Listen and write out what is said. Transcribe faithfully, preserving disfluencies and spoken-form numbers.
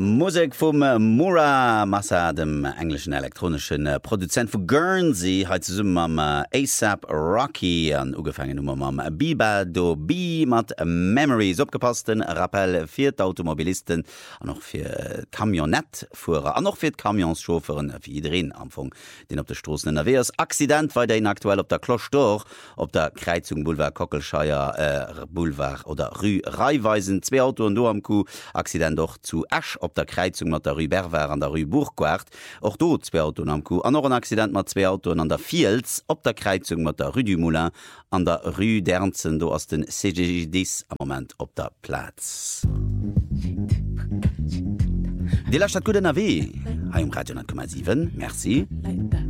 Musik vom Mura Massa, dem englischen elektronischen Produzent von Guernsey, heute zusammen am A$AP Rocky an ugefangen um am Biba do B mat Memories abgepassten Rappel für die Automobilisten und noch für Kamionettfuhrer und noch für die Kamionschauffeuren für jeden am Anfang, den auf der Straße in der W S. Accident war der aktuell auf der Cloche d'Or, auf der Kreuzung Boulevard Kockelscheier äh, Boulevard oder Rue Raiweisen, zwei Autos und do am Kuh, Accident doch zu Asch op der Kreuzung mat der Rue Berwer an der Rue Bourgquart, och do zwei Autos am Kuh, an noch ein Accident mat zwei Autos an der Fields op der Kreuzung mat der Rue du Moulin an der Rue d'Ernzen, do aus den C G G dix am Moment op der Platz. Die Lastadt gut N R W, ha im Radio neun Komma sieben, merci.